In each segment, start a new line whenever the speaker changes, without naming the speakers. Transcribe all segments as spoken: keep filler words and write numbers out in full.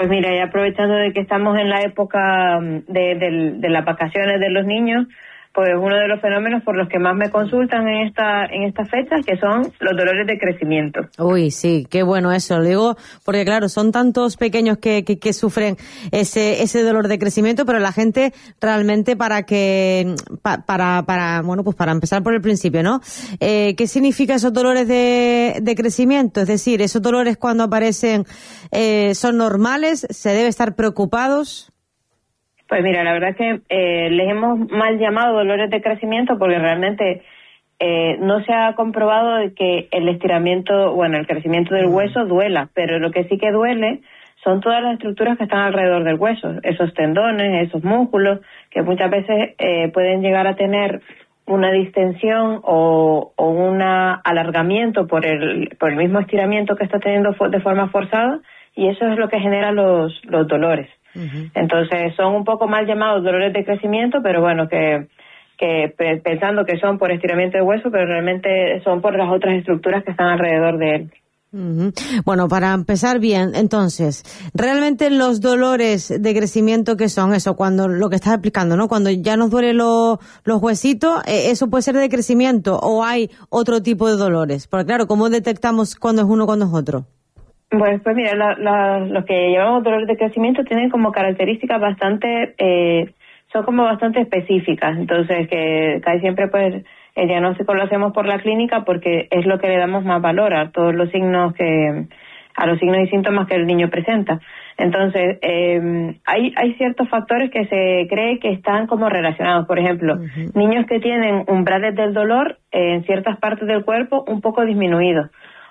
Pues mira, y aprovechando de que estamos en la época de, de, de las vacaciones de los niños, pues uno de los fenómenos por los que más me consultan en esta en estas fechas, que son los dolores de crecimiento.
Uy, sí, qué bueno eso, lo digo, porque claro, son tantos pequeños que, que, que sufren ese ese dolor de crecimiento, pero la gente realmente para que, pa, para, para, bueno, pues para empezar por el principio, ¿no? Eh, ¿Qué significa esos dolores de, de crecimiento? Es decir, esos dolores cuando aparecen, eh, ¿son normales? ¿Se debe estar preocupados?
Pues mira, la verdad es que eh, les hemos mal llamado dolores de crecimiento porque realmente eh, no se ha comprobado de que el estiramiento, bueno, el crecimiento del hueso duela, pero lo que sí que duele son todas las estructuras que están alrededor del hueso, esos tendones, esos músculos, que muchas veces eh, pueden llegar a tener una distensión o, o un alargamiento por el, por el mismo estiramiento que está teniendo de forma forzada, y eso es lo que genera los, los dolores. Uh-huh. Entonces son un poco mal llamados dolores de crecimiento, pero bueno, que, que pensando que son por estiramiento de hueso, pero realmente son por las otras estructuras que están alrededor de él.
Uh-huh. Bueno, para empezar bien, entonces, realmente los dolores de crecimiento, que son eso, cuando lo que estás explicando, ¿no? Cuando ya nos duelen lo, los huesitos, eh, ¿eso puede ser de crecimiento o hay otro tipo de dolores? Porque claro, ¿cómo detectamos cuándo es uno, cuándo es otro?
Pues, pues mira, la, la, los que llamamos dolores de crecimiento tienen como características bastante, eh, son como bastante específicas. Entonces, que casi siempre pues el diagnóstico lo hacemos por la clínica porque es lo que le damos más valor a todos los signos que, a los signos y síntomas que el niño presenta. Entonces, eh, hay, hay ciertos factores que se cree que están como relacionados. Por ejemplo, uh-huh. niños que tienen umbrales del dolor eh, en ciertas partes del cuerpo un poco disminuidos.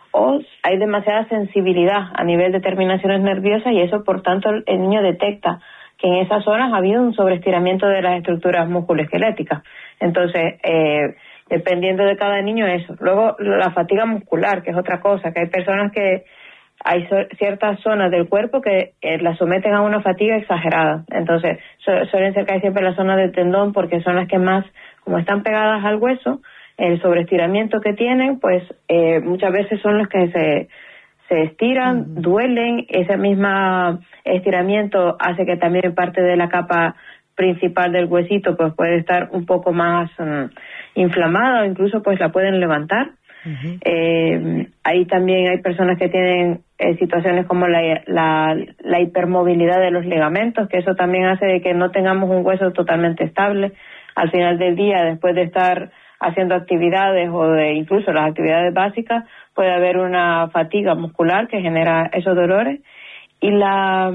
O hay demasiada sensibilidad a nivel de terminaciones nerviosas y eso, por tanto, el niño detecta que en esas zonas ha habido un sobreestiramiento de las estructuras musculoesqueléticas. Entonces, eh, dependiendo de cada niño, eso. Luego, la fatiga muscular, que es otra cosa, que hay personas que hay so- ciertas zonas del cuerpo que eh, las someten a una fatiga exagerada. Entonces, su- suelen ser casi siempre las zonas del tendón porque son las que más, como están pegadas al hueso, el sobreestiramiento que tienen, pues eh, muchas veces son los que se, se estiran, uh-huh. duelen. Ese mismo estiramiento hace que también parte de la capa principal del huesito pues puede estar un poco más um, inflamada o incluso pues la pueden levantar. Uh-huh. Eh, ahí también hay personas que tienen eh, situaciones como la, la, la hipermovilidad de los ligamentos, que eso también hace de que no tengamos un hueso totalmente estable. Al final del día, después de estar haciendo actividades o de incluso las actividades básicas, puede haber una fatiga muscular que genera esos dolores. Y la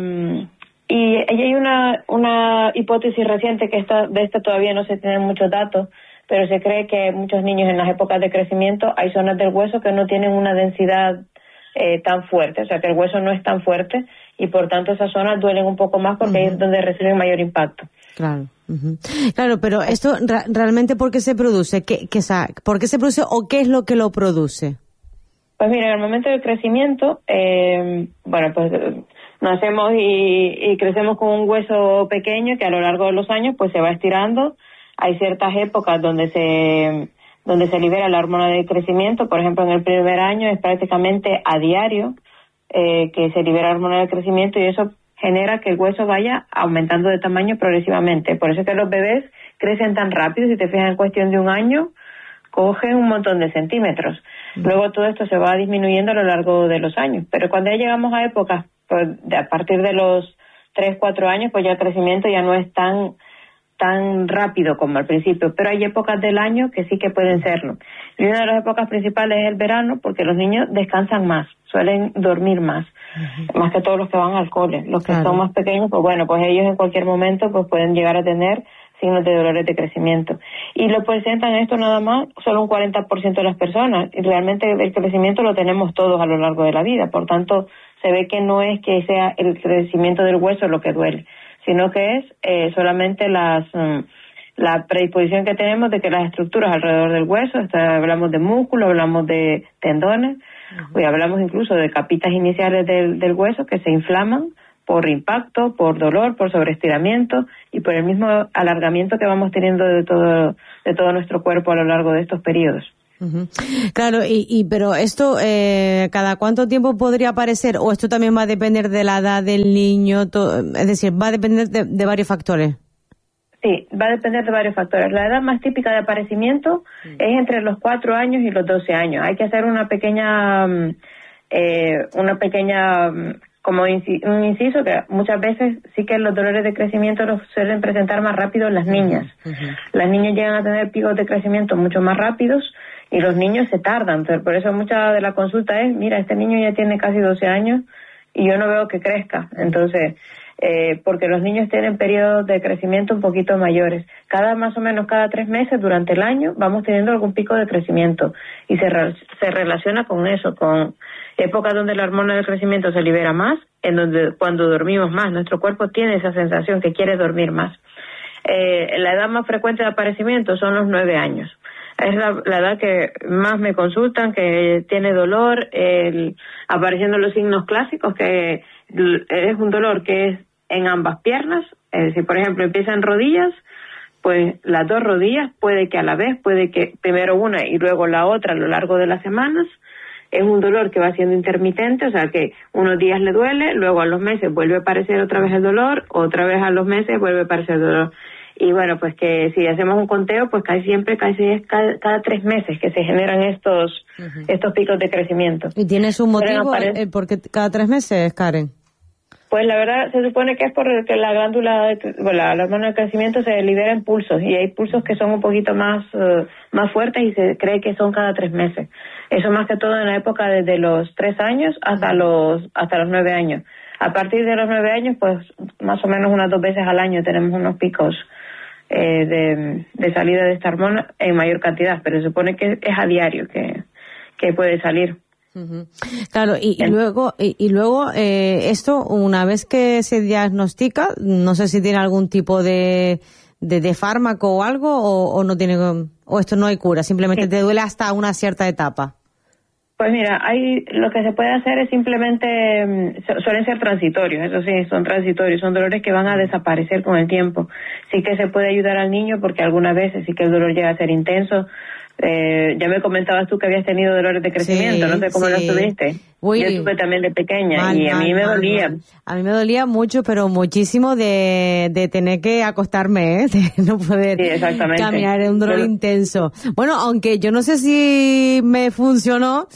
y hay una una hipótesis reciente que esta, de esta todavía no se tienen muchos datos, pero se cree que muchos niños en las épocas de crecimiento hay zonas del hueso que no tienen una densidad eh, tan fuerte, o sea que el hueso no es tan fuerte y por tanto esas zonas duelen un poco más porque uh-huh. es donde reciben mayor impacto.
Claro. Uh-huh. Claro, pero esto ra- realmente ¿por qué se produce? ¿Qué, qué, ¿Por qué se produce o qué es lo que lo produce?
Pues mira, en el momento del crecimiento, eh, bueno, pues nacemos y, y crecemos con un hueso pequeño que a lo largo de los años pues se va estirando. Hay ciertas épocas donde se donde se libera la hormona de crecimiento, por ejemplo en el primer año es prácticamente a diario eh, que se libera la hormona de crecimiento y eso genera que el hueso vaya aumentando de tamaño progresivamente. Por eso es que los bebés crecen tan rápido, si te fijas en cuestión de un año, cogen un montón de centímetros. Mm. Luego todo esto se va disminuyendo a lo largo de los años. Pero cuando ya llegamos a épocas, pues, de, a partir de los tres, cuatro años, pues ya el crecimiento ya no es tan tan rápido como al principio, pero hay épocas del año que sí que pueden serlo. Y una de las épocas principales es el verano, porque los niños descansan más, suelen dormir más, uh-huh. más que todos los que van al cole. Los que claro. son más pequeños, pues bueno, pues ellos en cualquier momento pues pueden llegar a tener signos de dolores de crecimiento. Y lo presentan esto nada más solo un cuarenta por ciento de las personas, y realmente el crecimiento lo tenemos todos a lo largo de la vida, por tanto se ve que no es que sea el crecimiento del hueso lo que duele, sino que es eh, solamente las um, la predisposición que tenemos de que las estructuras alrededor del hueso, está, hablamos de músculo, hablamos de tendones, uh-huh. y hablamos incluso de capitas iniciales del, del hueso que se inflaman por impacto, por dolor, por sobreestiramiento y por el mismo alargamiento que vamos teniendo de todo de todo nuestro cuerpo a lo largo de estos periodos.
Uh-huh. Claro, y, y pero esto, eh, ¿cada cuánto tiempo podría aparecer? ¿O esto también va a depender de la edad del niño? To- es decir, va a depender de, de varios factores.
Sí, va a depender de varios factores. La edad más típica de aparecimiento mm. es entre los cuatro años y los doce años. Hay que hacer una pequeña, eh, una pequeña, como inci- un inciso, que muchas veces sí que los dolores de crecimiento los suelen presentar más rápido en las niñas. Uh-huh. Las niñas llegan a tener picos de crecimiento mucho más rápidos y los niños se tardan. Por eso mucha de la consulta es, mira, este niño ya tiene casi doce años y yo no veo que crezca. Entonces, Eh, porque los niños tienen periodos de crecimiento un poquito mayores. Cada más o menos cada tres meses durante el año vamos teniendo algún pico de crecimiento y se, re, se relaciona con eso, con épocas donde la hormona del crecimiento se libera más, en donde cuando dormimos más, nuestro cuerpo tiene esa sensación que quiere dormir más. Eh, la edad más frecuente de aparecimiento son los nueve años. Es la, la edad que más me consultan, que tiene dolor, el, apareciendo los signos clásicos, que es un dolor que es en ambas piernas. Es decir, por ejemplo, empieza en rodillas, pues las dos rodillas, puede que a la vez, puede que primero una y luego la otra a lo largo de las semanas. Es un dolor que va siendo intermitente, o sea que unos días le duele, luego a los meses vuelve a aparecer otra vez el dolor, otra vez a los meses vuelve a aparecer el dolor. Y bueno, pues que si hacemos un conteo, pues casi siempre, casi es cada, cada tres meses que se generan estos uh-huh. estos picos de crecimiento.
¿Y tienes un motivo eh, por qué cada tres meses, Karen?
Pues la verdad se supone que es porque la glándula, de, bueno, la, la hormona de crecimiento se libera en pulsos y hay pulsos que son un poquito más uh, más fuertes y se cree que son cada tres meses. Eso más que todo en la época desde los tres años hasta los hasta los nueve años. A partir de los nueve años, pues más o menos unas dos veces al año tenemos unos picos eh, de, de salida de esta hormona en mayor cantidad, pero se supone que es a diario que, que puede salir.
Uh-huh. Claro, y, y luego, y, y luego eh, esto, una vez que se diagnostica, no sé si tiene algún tipo de, de, de fármaco o algo, o, o no tiene, o esto no hay cura, simplemente sí. Te duele hasta una cierta etapa.
Pues mira, hay lo que se puede hacer es simplemente, suelen ser transitorios, eso sí, son transitorios, son dolores que van a desaparecer con el tiempo. Sí que se puede ayudar al niño porque algunas veces sí que el dolor llega a ser intenso. Eh, ya me comentabas tú que habías tenido dolores de crecimiento, sí, no sé cómo sí. Lo tuviste. Uy, yo tuve también de pequeña mal, y a mí mal, me dolía.
Mal. A mí me dolía mucho, pero muchísimo de, de tener que acostarme, ¿eh? De no poder
sí,
caminar, era un dolor pero... intenso. Bueno, aunque yo no sé si me funcionó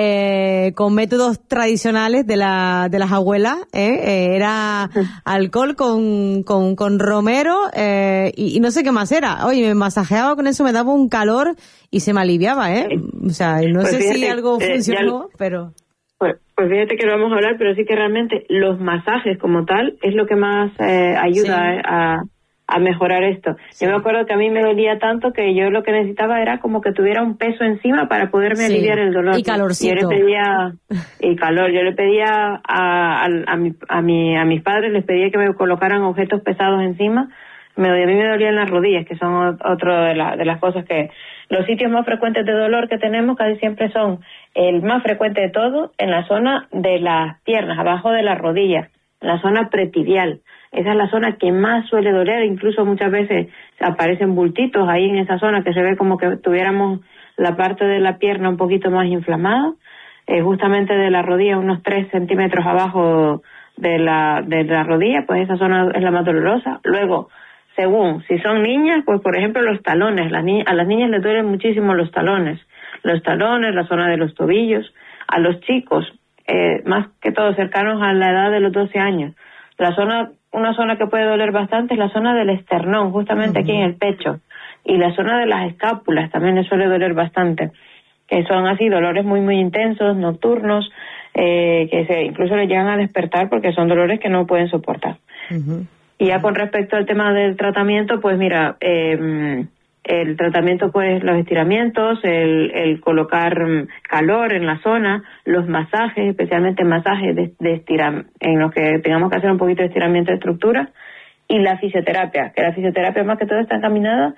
eh, con métodos tradicionales de la de las abuelas, ¿eh? Eh, era alcohol con, con, con romero eh, y, y no sé qué más era. Oye, me masajeaba con eso, me daba un calor y se me aliviaba, ¿eh? O sea, no pues sé fíjate, si algo funcionó, eh, ya... pero...
Pues, pues fíjate que lo vamos a hablar, pero sí que realmente los masajes como tal es lo que más eh, ayuda sí. a, a mejorar esto. Sí. Yo me acuerdo que a mí me dolía tanto que yo lo que necesitaba era como que tuviera un peso encima para poderme sí. aliviar el dolor.
Y calorcito.
Yo le pedía, y calor, yo le pedía a, a, a, mi, a, mi, a mis padres, les pedía que me colocaran objetos pesados encima. Me, a mí me dolían las rodillas, que son otro de, la, de las cosas que... Los sitios más frecuentes de dolor que tenemos casi siempre son el más frecuente de todo en la zona de las piernas, abajo de las rodillas, la zona pretibial. Esa es la zona que más suele doler, incluso muchas veces aparecen bultitos ahí en esa zona que se ve como que tuviéramos la parte de la pierna un poquito más inflamada, eh, justamente de la rodilla, unos tres centímetros abajo de la, de la rodilla, pues esa zona es la más dolorosa. Luego, según, si son niñas, pues por ejemplo los talones, las ni- a las niñas les duelen muchísimo los talones, los talones, la zona de los tobillos, a los chicos, eh, más que todo cercanos a la edad de los doce años. La zona, una zona que puede doler bastante es la zona del esternón, justamente uh-huh. aquí en el pecho, y la zona de las escápulas también les suele doler bastante, que son así dolores muy muy intensos, nocturnos, eh, que se incluso les llegan a despertar porque son dolores que no pueden soportar. Uh-huh. Y ya con respecto al tema del tratamiento, pues mira, eh, el tratamiento, pues los estiramientos, el, el colocar calor en la zona, los masajes, especialmente masajes de, de estirar, en los que tengamos que hacer un poquito de estiramiento de estructura, y la fisioterapia, que la fisioterapia más que todo está encaminada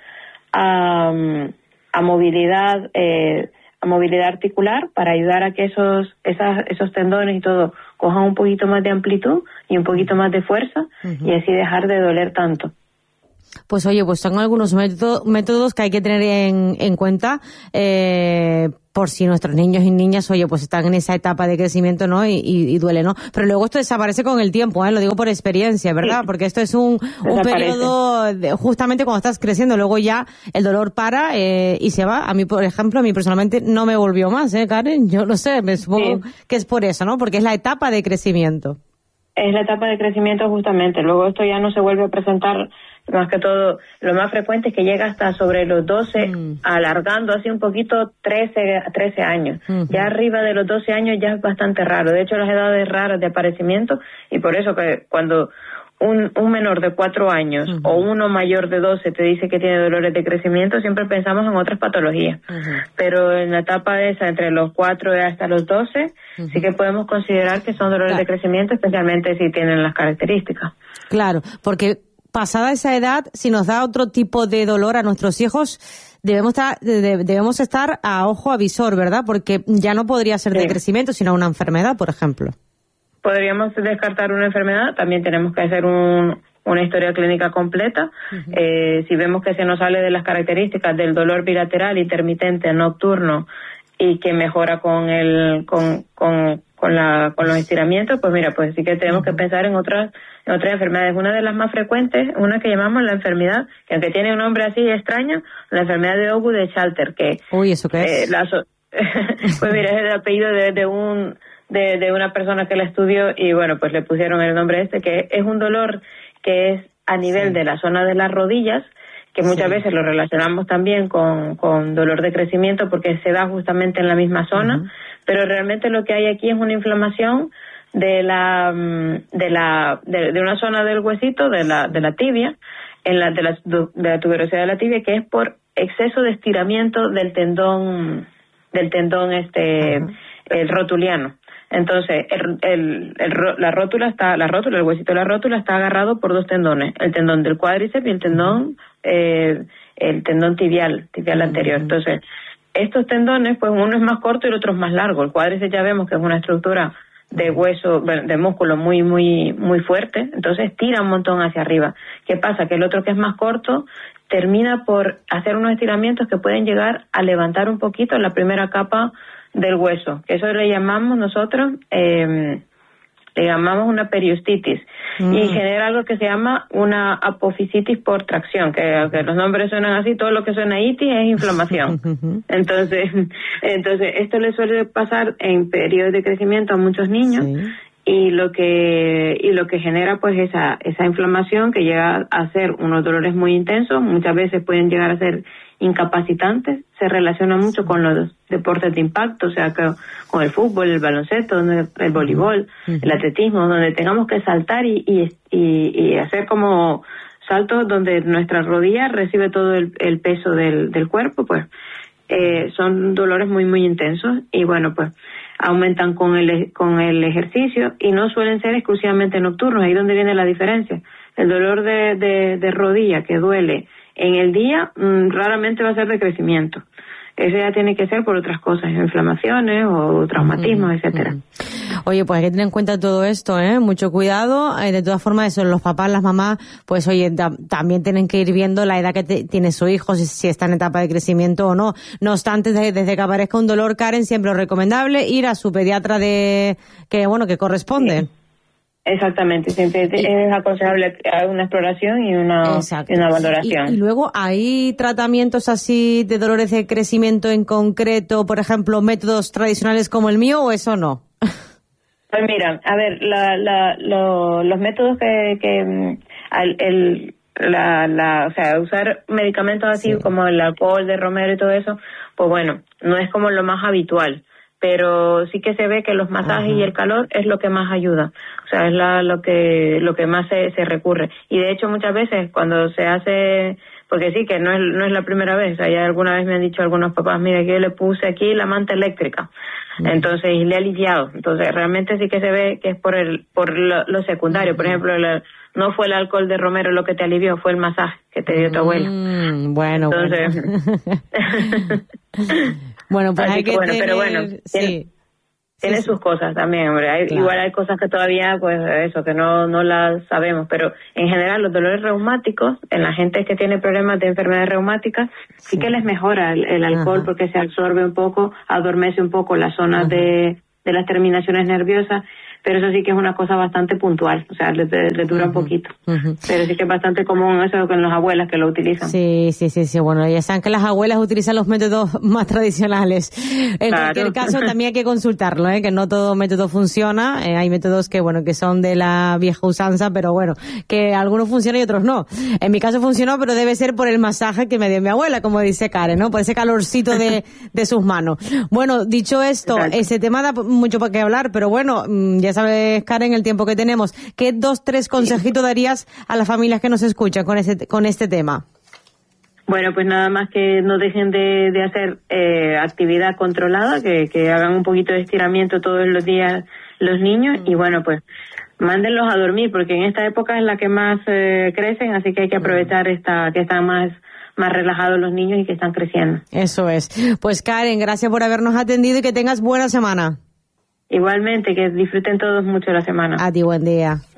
a, a movilidad, eh, a movilidad articular para ayudar a que esos, esas, esos tendones y todo cojan un poquito más de amplitud y un poquito más de fuerza uh-huh. y así dejar de doler tanto.
Pues oye, pues son algunos método, métodos que hay que tener en, en cuenta eh, por si nuestros niños y niñas, oye, pues están en esa etapa de crecimiento, ¿no? Y, y, y duele, ¿no? Pero luego esto desaparece con el tiempo, ¿eh? Lo digo por experiencia, ¿verdad? Sí. Porque esto es un, un periodo de, justamente cuando estás creciendo, luego ya el dolor para eh, y se va. A mí, por ejemplo, a mí personalmente no me volvió más, ¿eh, Karen? Yo no sé, me supongo sí. que es por eso, ¿no? Porque es la etapa de crecimiento.
Es la etapa de crecimiento justamente. Luego esto ya no se vuelve a presentar. Más que todo, lo más frecuente es que llega hasta sobre los doce, mm. alargando así un poquito trece años. Uh-huh. Ya arriba de los doce años ya es bastante raro. De hecho, las edades raras de aparecimiento, y por eso que cuando un, un menor de cuatro años uh-huh. o uno mayor de doce te dice que tiene dolores de crecimiento, siempre pensamos en otras patologías. Uh-huh. Pero en la etapa esa, entre los cuatro y hasta los doce, uh-huh. sí que podemos considerar que son dolores claro. de crecimiento, especialmente si tienen las características.
Claro, porque pasada esa edad, si nos da otro tipo de dolor a nuestros hijos, debemos estar, debemos estar a ojo avisor, ¿verdad? Porque ya no podría ser de sí. crecimiento, sino una enfermedad, por ejemplo.
Podríamos descartar una enfermedad, también tenemos que hacer un, una historia clínica completa. Uh-huh. Eh, si vemos que se nos sale de las características del dolor bilateral intermitente nocturno y que mejora con el con con con la con los estiramientos, pues mira, pues sí que tenemos uh-huh. que pensar en otras en otras enfermedades. Una de las más frecuentes, una que llamamos la enfermedad, que aunque tiene un nombre así extraño, la enfermedad de Ogu de Schalter, que
uy, ¿eso qué es?
Eh, la so- pues mira, es el apellido de, de un de, de una persona que la estudió y bueno, pues le pusieron el nombre este, que es un dolor que es a nivel sí. de la zona de las rodillas, que muchas sí. veces lo relacionamos también con, con dolor de crecimiento porque se da justamente en la misma zona, uh-huh. pero realmente lo que hay aquí es una inflamación de la de la de, de una zona del huesito de la de la tibia, en la de la de la tuberosidad de la tibia, que es por exceso de estiramiento del tendón del tendón este uh-huh. el rotuliano. Entonces, el, el, el, la rótula está, la rótula, el huesito de la rótula está agarrado por dos tendones, el tendón del cuádriceps y el tendón, eh, el tendón tibial, tibial uh-huh. anterior. Entonces, estos tendones, pues uno es más corto y el otro es más largo. El cuádriceps ya vemos que es una estructura de hueso, de músculo muy, muy, muy fuerte, entonces tira un montón hacia arriba. ¿Qué pasa? Que el otro, que es más corto, termina por hacer unos estiramientos que pueden llegar a levantar un poquito la primera capa del hueso, que eso le llamamos nosotros, eh, le llamamos una periostitis, mm. y genera algo que se llama una apofisitis por tracción, que aunque los nombres suenan así, todo lo que suena itis es inflamación. entonces, entonces esto le suele pasar en periodos de crecimiento a muchos niños, sí. y lo que y lo que genera pues esa esa inflamación que llega a ser unos dolores muy intensos, muchas veces pueden llegar a ser incapacitantes, se relaciona mucho con los deportes de impacto, o sea, que con el fútbol, el baloncesto, el voleibol, uh-huh. el atletismo, donde tengamos que saltar y, y, y, y hacer como saltos donde nuestra rodilla recibe todo el, el peso del, del cuerpo, pues eh, son dolores muy, muy intensos y bueno, pues aumentan con el, con el ejercicio y no suelen ser exclusivamente nocturnos, ahí es donde viene la diferencia. El dolor de, de, de rodilla que duele en el día mmm, raramente va a ser de crecimiento. Eso ya tiene que ser por otras cosas, inflamaciones o traumatismos, uh-huh, etcétera.
Uh-huh. Oye, pues hay que tener en cuenta todo esto, ¿eh? Mucho cuidado. Eh, de todas formas, eso, los papás, las mamás, pues oye, da, también tienen que ir viendo la edad que te, tiene su hijo, si, si está en etapa de crecimiento o no. No obstante, desde, desde que aparezca un dolor, Karen, siempre es recomendable ir a su pediatra de que bueno que corresponde.
Sí. Exactamente, siempre es aconsejable una exploración y una, y una valoración.
Y, y luego, ¿hay tratamientos así de dolores de crecimiento en concreto, por ejemplo, métodos tradicionales como el mío, o eso no?
Pues mira, a ver, la, la, lo, los métodos que, que el, el la, la, o sea, usar medicamentos así sí. como el alcohol de romero y todo eso, pues bueno, no es como lo más habitual. Pero sí que se ve que los masajes uh-huh. y el calor es lo que más ayuda, o sea, es la, lo que lo que más se, se recurre. Y de hecho muchas veces cuando se hace, porque sí que no es no es la primera vez, o sea, ya alguna vez me han dicho algunos papás, mira, que yo le puse aquí la manta eléctrica, uh-huh. entonces y le he aliviado. Entonces realmente sí que se ve que es por el por lo, lo secundario, uh-huh. por ejemplo, la, no fue el alcohol de romero lo que te alivió, fue el masaje que te dio tu abuela.
Mm, bueno, entonces,
bueno.
Bueno, pues
Así
hay que,
que bueno,
tener...
pero bueno,
sí.
tiene
sí,
sus
sí.
cosas también, hombre. Hay,
Claro.
Igual hay cosas que todavía, pues eso, que no no las sabemos, pero en general los dolores reumáticos, en la gente que tiene problemas de enfermedades reumáticas, sí, sí que les mejora el, el alcohol. Ajá. Porque se absorbe un poco, adormece un poco las zonas de, de las terminaciones nerviosas, pero eso sí que es una cosa bastante puntual, o sea, le, le dura uh-huh. un poquito. Uh-huh. Pero sí que es bastante común eso con las abuelas que lo utilizan.
Sí, sí, sí, sí, bueno, ya saben que las abuelas utilizan los métodos más tradicionales. En claro. cualquier caso, también hay que consultarlo, ¿eh? Que no todo método funciona, eh, hay métodos que, bueno, que son de la vieja usanza, pero bueno, que algunos funcionan y otros no. En mi caso funcionó, pero debe ser por el masaje que me dio mi abuela, como dice Karen, ¿no? Por ese calorcito de, de sus manos. Bueno, dicho esto, exacto. Ese tema da mucho para qué hablar, pero bueno, ya sabes, Karen, el tiempo que tenemos. ¿Qué dos, tres consejitos darías a las familias que nos escuchan con ese, con este tema?
Bueno, pues nada más que no dejen de, de hacer eh, actividad controlada, que, que hagan un poquito de estiramiento todos los días los niños y bueno, pues mándenlos a dormir porque en esta época es la que más eh, crecen, así que hay que aprovechar esta que están más más relajados los niños y que están creciendo.
Eso es. Pues Karen, gracias por habernos atendido y que tengas buena semana.
Igualmente, que disfruten todos mucho la semana.
A ti, buen día.